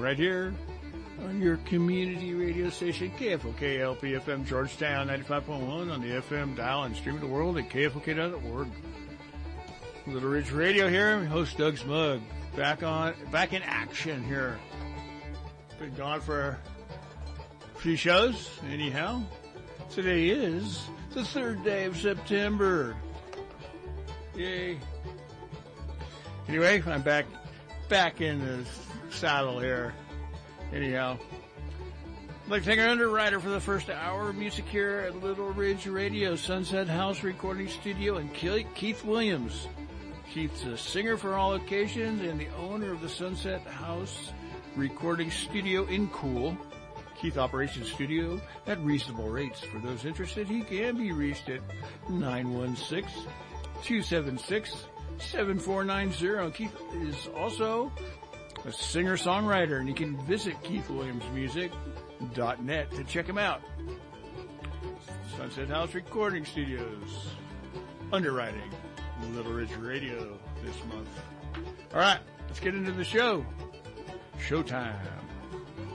right here on your community radio station, KFOK LP-FM Georgetown 95.1 on the FM dial and stream the world at KFOK.org. Little Ridge Radio here, host Doug Smug, back in action here. Been gone for a few shows, anyhow. Today is the 3rd day of September. Yay. Anyway, I'm back in the saddle here. Anyhow, I'd like to thank our underwriter for the first hour of music here at Little Ridge Radio, Sunset House Recording Studio, and Keith Williams. Keith's a singer for all occasions and the owner of the Sunset House Recording Studio in Cool. Keith operates his studio at reasonable rates. For those interested, he can be reached at 916-276-7490. Keith is also a singer-songwriter, and you can visit KeithWilliamsMusic.net to check him out. Sunset House Recording Studios, underwriting Little Ridge Radio this month. All right, let's get into the show. Showtime.